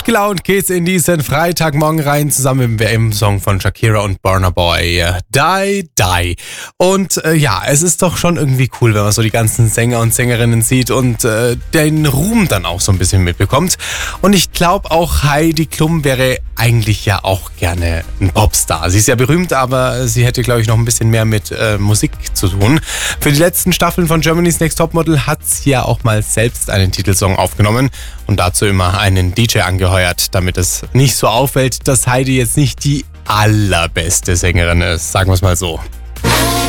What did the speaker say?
Gut gelaunt geht's in diesen Freitagmorgen rein, zusammen mit dem WM-Song von Shakira und Burna Boy, Die, Die. Und es ist doch schon irgendwie cool, wenn man so die ganzen Sänger und Sängerinnen sieht und den Ruhm dann auch so ein bisschen mitbekommt. Und ich glaube auch Heidi Klum wäre eigentlich ja auch gerne ein Popstar. Sie ist ja berühmt, aber sie hätte, glaube ich, noch ein bisschen mehr mit Musik zu tun. Für die letzten Staffeln von Germany's Next Topmodel hat sie ja auch mal selbst einen Titelsong aufgenommen und dazu immer einen DJ angeheuert, damit es nicht so auffällt, dass Heidi jetzt nicht die allerbeste Sängerin ist, sagen wir es mal so.